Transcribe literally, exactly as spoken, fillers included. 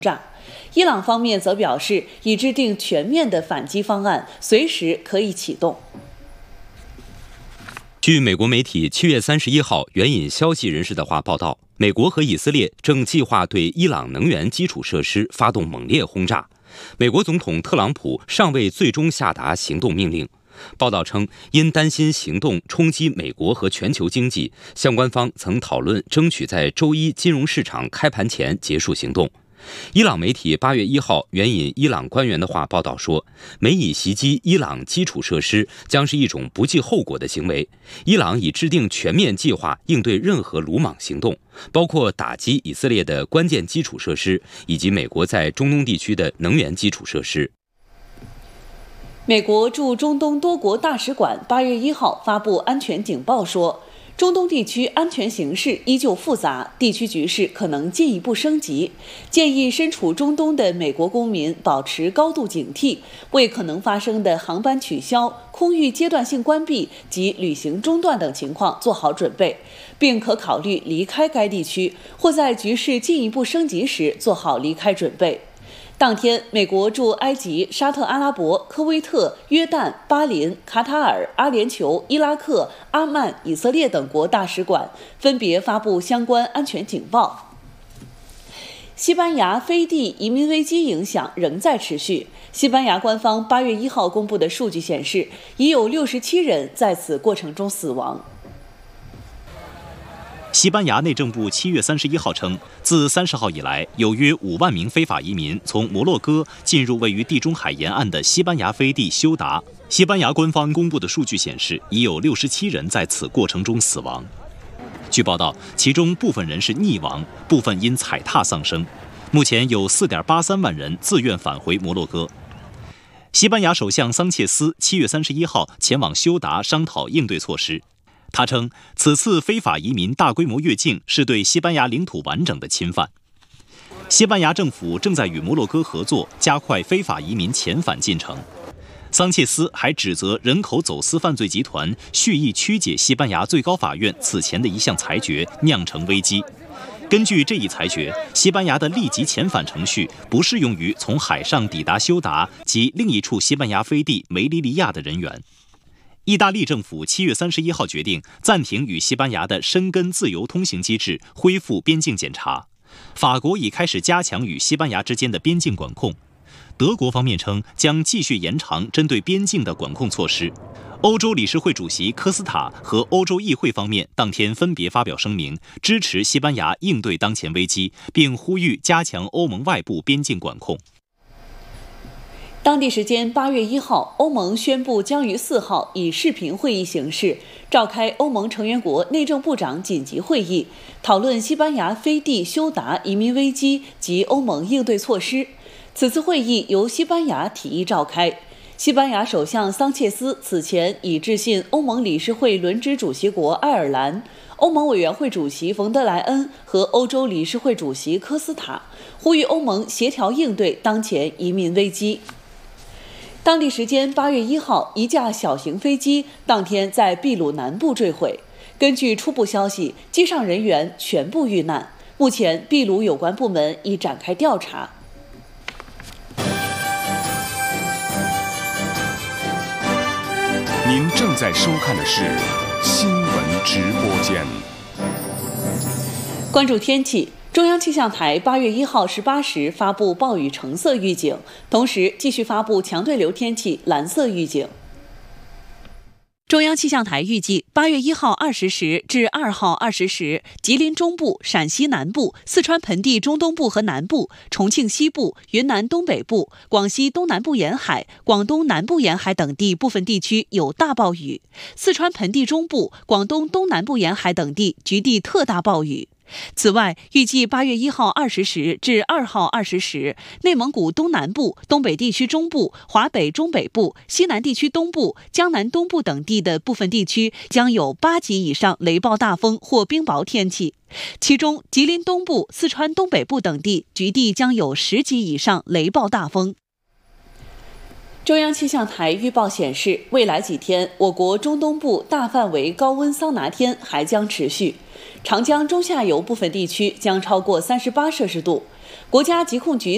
炸。伊朗方面则表示，已制定全面的反击方案，随时可以启动。 据美国媒体七月三十一号援引消息人士的话报道，美国和以色列正计划对伊朗能源基础设施发动猛烈轰炸。美国总统特朗普尚未最终下达行动命令。报道称，因担心行动冲击美国和全球经济，相关方曾讨论争取在周一金融市场开盘前结束行动。伊朗媒体八月一号援引伊朗官员的话报道说，美以袭击伊朗基础设施将是一种不计后果的行为。伊朗已制定全面计划应对任何鲁莽行动，包括打击以色列的关键基础设施以及美国在中东地区的能源基础设施。 美国驻中东多国大使馆八月一号发布安全警报说，中东地区安全形势依旧复杂，地区局势可能进一步升级，建议身处中东的美国公民保持高度警惕，为可能发生的航班取消、空域阶段性关闭及旅行中断等情况做好准备，并可考虑离开该地区，或在局势进一步升级时做好离开准备。当天，美国驻埃及、沙特阿拉伯、科威特、约旦、巴林、卡塔尔、阿联酋、伊拉克、阿曼、以色列等国大使馆分别发布相关安全警报。西班牙飞地移民危机影响仍在持续。西班牙官方八月一号公布的数据显示，已有六十七人在此过程中死亡。 西班牙内政部七月三十一号称，自三十号以来，有约五万名非法移民从摩洛哥进入位于地中海沿岸的西班牙飞地休达。西班牙官方公布的数据显示，已有六十七人在此过程中死亡。据报道，其中部分人是溺亡，部分因踩踏丧生。目前有 四点八三万人自愿返回摩洛哥。西班牙首相桑切斯七月三十一号前往休达商讨应对措施。他称，此次非法移民大规模越境是对西班牙领土完整的侵犯。西班牙政府正在与摩洛哥合作，加快非法移民遣返进程。桑切斯还指责人口走私犯罪集团蓄意曲解西班牙最高法院此前的一项裁决，酿成危机。根据这一裁决，西班牙的立即遣返程序不适用于从海上抵达休达及另一处西班牙飞地梅利利亚的人员。意大利政府七月三十一号决定暂停与西班牙的申根自由通行机制，恢复边境检查。法国已开始加强与西班牙之间的边境管控。德国方面称将继续延长针对边境的管控措施。欧洲理事会主席科斯塔和欧洲议会方面当天分别发表声明，支持西班牙应对当前危机，并呼吁加强欧盟外部边境管控。 当地时间八月一号，欧盟宣布将于四号以视频会议形式召开欧盟成员国内政部长紧急会议，讨论西班牙飞地休达移民危机及欧盟应对措施。此次会议由西班牙提议召开。西班牙首相桑切斯此前已致信欧盟理事会轮值主席国爱尔兰、欧盟委员会主席冯德莱恩和欧洲理事会主席科斯塔，呼吁欧盟协调应对当前移民危机。当地时间八月一号，一架小型飞机当天在秘鲁南部坠毁。根据初步消息，机上人员全部遇难。目前，秘鲁有关部门已展开调查。 您正在收看的是新闻直播间。 关注天气。中央气象台八月一号十八时发布暴雨橙色预警，同时继续发布强对流天气蓝色预警。中央气象台预计，八月一号二十时至二号二十时，吉林中部、陕西南部、四川盆地中东部和南部、重庆西部、云南东北部、广西东南部沿海、广东南部沿海等地部分地区有大暴雨；四川盆地中部、广东东南部沿海等地局地特大暴雨。此外，预计八月一号二十时至二号二十时，内蒙古东南部、东北地区中部、华北中北部、西南地区东部、江南东部等地的部分地区将有八级以上雷暴大风或冰雹天气，其中吉林东部、四川东北部等地局地将有十级以上雷暴大风。中央气象台预报显示，未来几天，我国中东部大范围高温桑拿天还将持续，长江中下游部分地区将超过三十八摄氏度。国家疾控局